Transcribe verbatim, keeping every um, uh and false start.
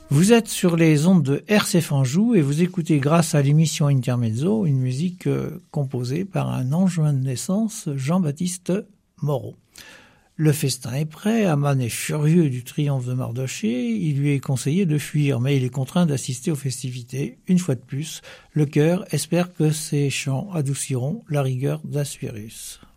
Vous êtes sur les ondes de R C F Anjou et vous écoutez grâce à l'émission Intermezzo une musique euh, composée par un Angevin de naissance, Jean-Baptiste Moreau. Le festin est prêt, Aman est furieux du triomphe de Mardochée, il lui est conseillé de fuir, mais il est contraint d'assister aux festivités. Une fois de plus, le chœur espère que ces chants adouciront la rigueur d'Assuérus.